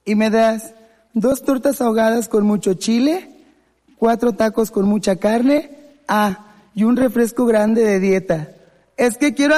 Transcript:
y me das 2 tortas ahogadas con mucho chile, 4 tacos con mucha carne, y un refresco grande de dieta. Es que quiero